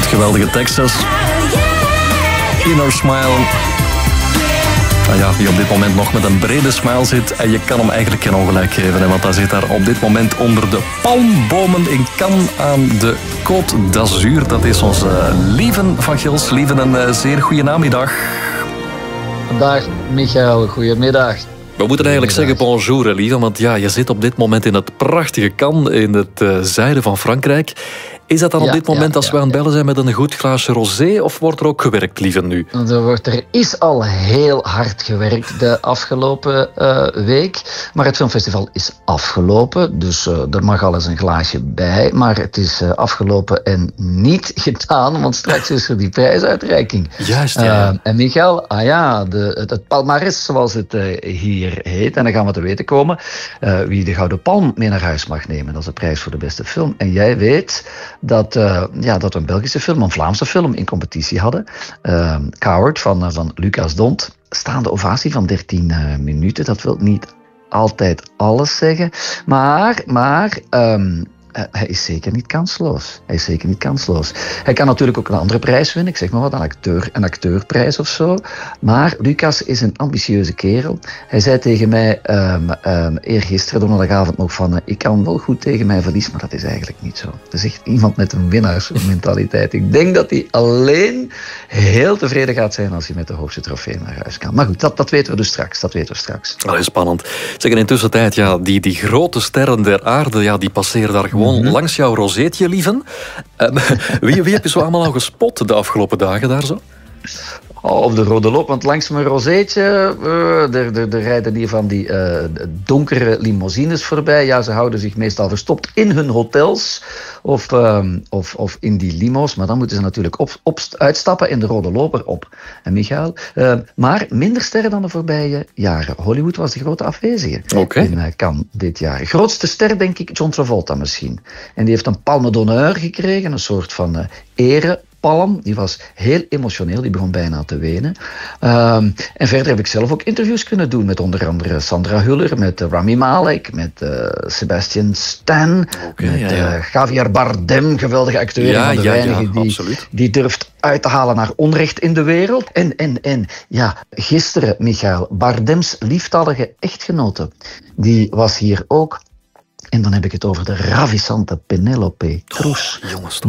geweldige Texas. Inner Smile. Nou ja, die op dit moment nog met een brede smile zit. En je kan hem eigenlijk geen ongelijk geven. Hè, want hij zit daar op dit moment onder de palmbomen in Cannes aan de Côte d'Azur. Dat is onze Lieven van Gils. Lieven, een zeer goede namiddag. Dag Michael, goedemiddag. We moeten eigenlijk zeggen bonjour, Lieven. Want ja, je zit op dit moment in het prachtige Cannes in het zuiden van Frankrijk. Is dat dan op dit moment als we aan het bellen zijn met een goed glaasje rosé of wordt er ook gewerkt, lieve, nu? Er is al heel hard gewerkt de afgelopen week. Maar het filmfestival is afgelopen, dus er mag al eens een glaasje bij. Maar het is afgelopen en niet gedaan, want straks is er die prijsuitreiking. Juist, ja. En Michael, het palmares zoals het hier heet. En dan gaan we te weten komen wie de Gouden Palm mee naar huis mag nemen. Dat is de prijs voor de beste film. En jij weet dat we een Belgische film, een Vlaamse film in competitie hadden. Coward van Lucas Dont. Staande ovatie van 13 minuten. Dat wil niet altijd alles zeggen. Maar hij is zeker niet kansloos. Hij kan natuurlijk ook een andere prijs winnen. Ik zeg maar wat, een acteurprijs of zo. Maar Lucas is een ambitieuze kerel. Hij zei tegen mij eergisteren, donderdagavond nog, van ik kan wel goed tegen mijn verlies, maar dat is eigenlijk niet zo. Dat is echt iemand met een winnaarsmentaliteit. Ik denk dat hij alleen heel tevreden gaat zijn als hij met de hoogste trofee naar huis kan. Maar goed, dat weten we dus straks. Dat is spannend. Zeg, in tussentijd, ja, die grote sterren der aarde, ja, die passeren daar gewoon langs jouw rozeetje, lieven. Wie heb je zo allemaal al gespot de afgelopen dagen daar zo? Op de rode loop, want langs mijn rozeetje er rijden hier van die donkere limousines voorbij. Ja, ze houden zich meestal verstopt in hun hotels of in die limo's. Maar dan moeten ze natuurlijk uitstappen en de rode loper op. En Michael, maar minder sterren dan de voorbije jaren. Hollywood was de grote afwezige in Cannes dit jaar. Grootste ster, denk ik, John Travolta misschien. En die heeft een Palme d'Honneur gekregen, een soort van erepalm. Die was heel emotioneel, die begon bijna te wenen. En verder heb ik zelf ook interviews kunnen doen met onder andere Sandra Hüller, met Rami Malek, met Sebastian Stan, met Javier Bardem, geweldige acteur, van de weinigen die durft uit te halen naar onrecht in de wereld. En gisteren, Michael, Bardems lieftallige echtgenote, die was hier ook. En dan heb ik het over de ravissante Penélope Cruz. Jongens,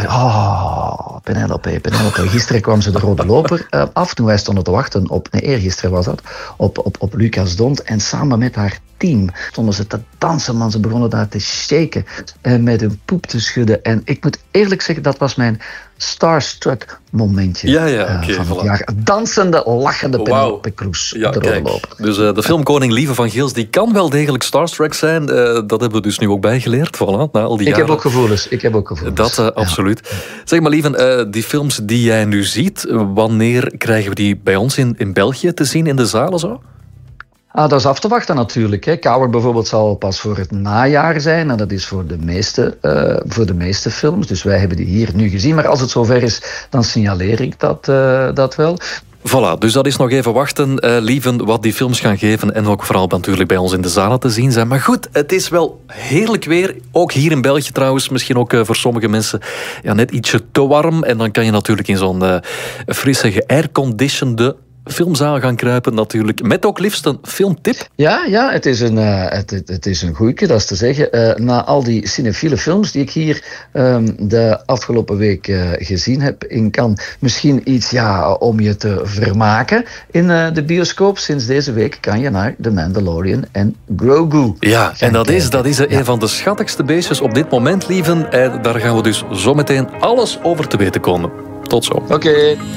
Penélope. Gisteren kwam ze de rode loper af toen wij stonden te wachten op, eergisteren was dat, op Lucas Dont. En samen met haar team stonden ze te dansen, man. Ze begonnen daar te shaken en met hun poep te schudden. En ik moet eerlijk zeggen, dat was mijn starstruck momentje van het jaar. Dansende, lachende Penélope Cruz op de rode loper. Dus de filmkoning Lieve van Gils, die kan wel degelijk starstruck zijn. Dat hebben we dus nu ook bijgeleerd. Voilà, na al die jaren. Ik heb ook gevoelens. Dat absoluut. Zeg maar, Lieve, die films die jij nu ziet, wanneer krijgen we die bij ons in België te zien in de zalen zo? Dat is af te wachten natuurlijk. Hè. Coward bijvoorbeeld zal pas voor het najaar zijn. En dat is voor de meeste films. Dus wij hebben die hier nu gezien. Maar als het zover is, dan signaleer ik dat wel. Voilà, dus dat is nog even wachten, Lieven, wat die films gaan geven. En ook vooral natuurlijk bij ons in de zalen te zien zijn. Maar goed, het is wel heerlijk weer. Ook hier in België trouwens. Misschien ook voor sommige mensen net ietsje te warm. En dan kan je natuurlijk in zo'n frisse, geairconditionede filmzaal gaan kruipen natuurlijk. Met ook liefst een filmtip. Ja, het is een goeie, dat is te zeggen. Na al die cinefiele films die ik hier de afgelopen week gezien heb in Cannes, misschien iets om je te vermaken in de bioscoop. Sinds deze week kan je naar The Mandalorian en Grogu. Ja, en dat is een van de schattigste beestjes op dit moment, lieven. Daar gaan we dus zometeen alles over te weten komen. Tot zo. Oké.